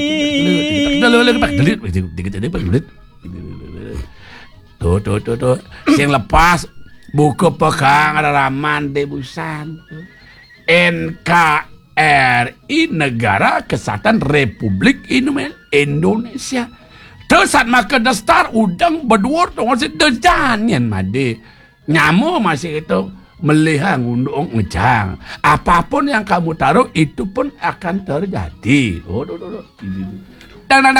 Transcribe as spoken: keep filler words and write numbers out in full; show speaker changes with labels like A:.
A: Tuh, tuh, tuh, tuh. Sing lepas buku pegang raraman debusan. N K R I Negara Kesatuan Republik Indonesia. Terus maka dasar udang berdua tuh masih terjangan made. Nyamu masih itu melihat undung ngejang. Apapun yang kamu taruh itu pun akan terjadi. Oh, oh, oh, oh. Dan